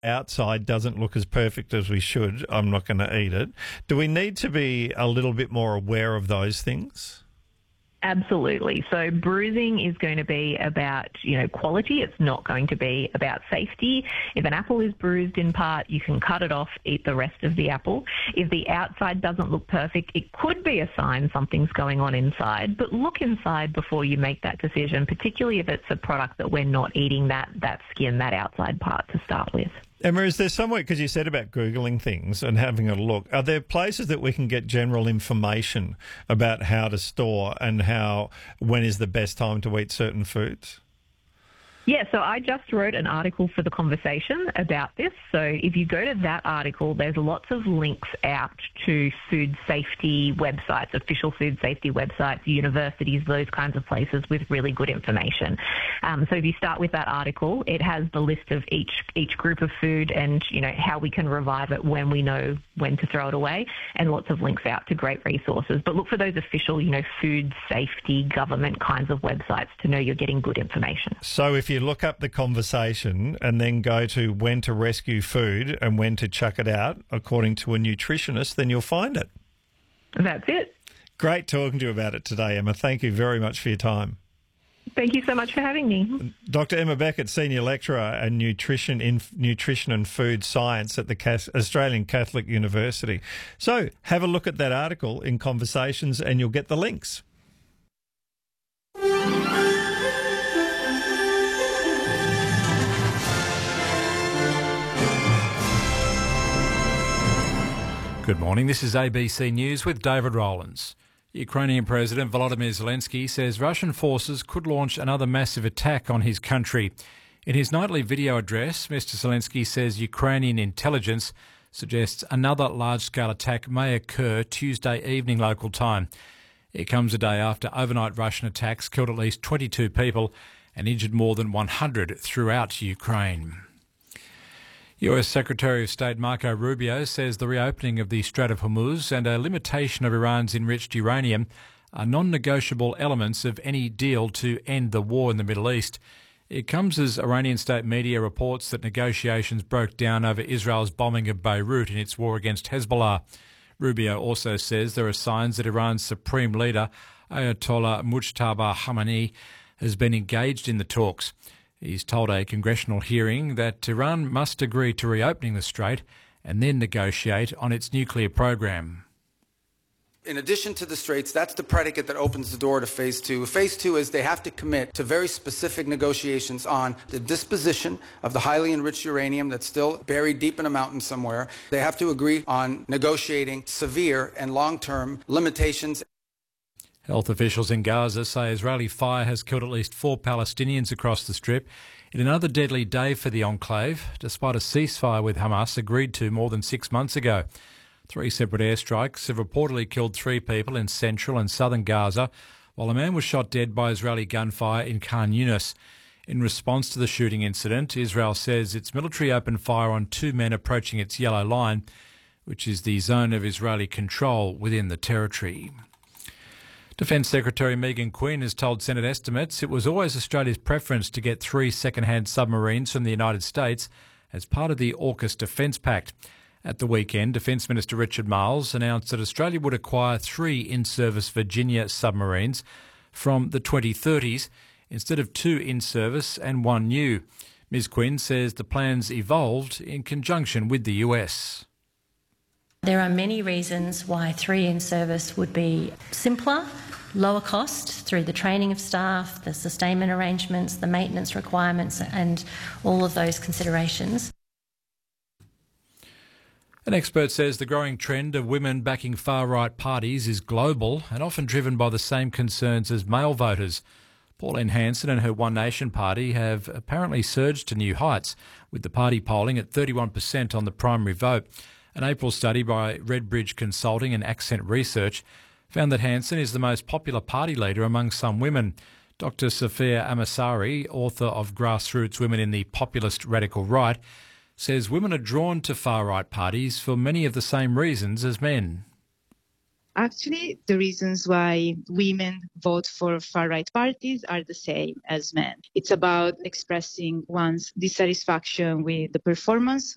outside doesn't look as perfect as we should, I'm not going to eat it. Do we need to be a little bit more aware of those things? Absolutely. So bruising is going to be about, quality. It's not going to be about safety. If an apple is bruised in part, you can cut it off, eat the rest of the apple. If the outside doesn't look perfect, it could be a sign something's going on inside. But look inside before you make that decision, particularly if it's a product that we're not eating that skin, that outside part to start with. Emma, is there somewhere, because you said about Googling things and having a look, are there places that we can get general information about how to store and when is the best time to eat certain foods? Yeah, so I just wrote an article for The Conversation about this. So if you go to that article, there's lots of links out to food safety websites, official food safety websites, universities, those kinds of places with really good information. So if you start with that article, it has the list of each group of food and, how we can revive it when we know when to throw it away, and lots of links out to great resources. But look for those official, food safety government kinds of websites to know you're getting good information. So if you look up The Conversation and then go to when to rescue food and when to chuck it out, according to a nutritionist, then you'll find it. That's it. Great talking to you about it today, Emma. Thank you very much for your time. Thank you so much for having me. Dr. Emma Beckett, Senior Lecturer in Nutrition and Food Science at the Australian Catholic University. So have a look at that article in Conversations and you'll get the links. Good morning, this is ABC News with David Rowlands. Ukrainian President Volodymyr Zelensky says Russian forces could launch another massive attack on his country. In his nightly video address, Mr Zelensky says Ukrainian intelligence suggests another large-scale attack may occur Tuesday evening local time. It comes a day after overnight Russian attacks killed at least 22 people and injured more than 100 throughout Ukraine. US Secretary of State Marco Rubio says the reopening of the Strait of Hormuz and a limitation of Iran's enriched uranium are non-negotiable elements of any deal to end the war in the Middle East. It comes as Iranian state media reports that negotiations broke down over Israel's bombing of Beirut in its war against Hezbollah. Rubio also says there are signs that Iran's supreme leader, Ayatollah Mujtaba Khamenei, has been engaged in the talks. He's told a congressional hearing that Iran must agree to reopening the strait and then negotiate on its nuclear program. In addition to the straits, that's the predicate that opens the door to phase two. Phase two is they have to commit to very specific negotiations on the disposition of the highly enriched uranium that's still buried deep in a mountain somewhere. They have to agree on negotiating severe and long-term limitations. Health officials in Gaza say Israeli fire has killed at least 4 Palestinians across the Strip in another deadly day for the enclave, despite a ceasefire with Hamas agreed to more than 6 months ago. 3 separate airstrikes have reportedly killed 3 people in central and southern Gaza, while a man was shot dead by Israeli gunfire in Khan Yunis. In response to the shooting incident, Israel says its military opened fire on 2 men approaching its yellow line, which is the zone of Israeli control within the territory. Defence Secretary Megan Quinn has told Senate estimates it was always Australia's preference to get 3 second-hand submarines from the United States as part of the AUKUS Defence Pact. At the weekend, Defence Minister Richard Marles announced that Australia would acquire 3 in-service Virginia submarines from the 2030s instead of 2 in-service and 1 new. Ms Quinn says the plans evolved in conjunction with the US. There are many reasons why 3 in service would be simpler, lower cost through the training of staff, the sustainment arrangements, the maintenance requirements and all of those considerations. An expert says the growing trend of women backing far-right parties is global and often driven by the same concerns as male voters. Pauline Hanson and her One Nation party have apparently surged to new heights, with the party polling at 31% on the primary vote. An April study by Redbridge Consulting and Accent Research found that Hanson is the most popular party leader among some women. Dr. Sophia Amasari, author of Grassroots Women in the Populist Radical Right, says women are drawn to far-right parties for many of the same reasons as men. Actually, the reasons why women vote for far-right parties are the same as men. It's about expressing one's dissatisfaction with the performance